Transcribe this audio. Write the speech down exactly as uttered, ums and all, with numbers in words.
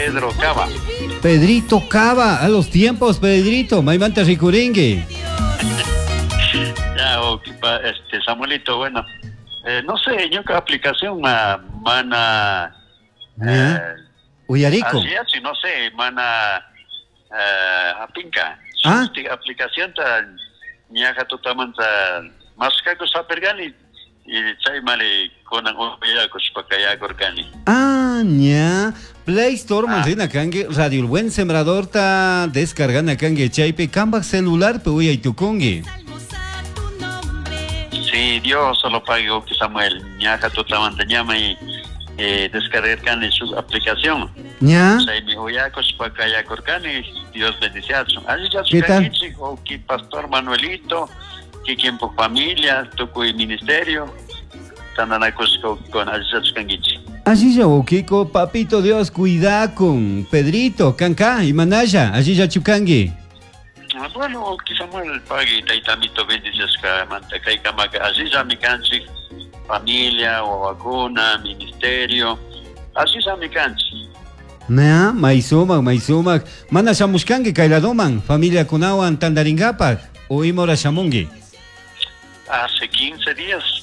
Pedro Cava. Pedrito Cava, a los tiempos, Pedrito, Maimanta Ricuringue. Ya, o que pa- este, Samuelito, bueno, eh, no sé, yo qué aplicación ma, mana, ¿Ya? eh, Uyarico. así es, no sé, mana, eh, apinca. Ah. Susti aplicación ta, ñaja totamanta, más que cosa pergani, y chay male, con un kuspakaya gorgani. Ah, ña. Play Store, Ah. manzina kange, Radio El Buen Sembrador ta descargana kange chaipe, cambak celular pe uya itukonge. Sí, Dios solo pago que Samuel, ñaja totamanta llama y eh, descargar en su aplicación. ¿Ya? O sea, mi huyacos para callar corcani, Dios bendice. Allí ya ¿Qué tal? o que Pastor Manuelito, que quien por familia, toco el ministerio, tananacos con allí ya canguichi. Allí ya Kiko, papito Dios, cuida con Pedrito, Canca y Manaya, allí ya chukangi. Ah, bueno, que Samuel pague, taitamito bendices que manteca y camaca, allí ya mi canchi, familia o vacuna, ministerio, así ya mi canchi. Na, maisumak, maisumak. Mana shamushkangi kailadoman, familia kunawan tandaringapak, o imora shamungi. Hace quince días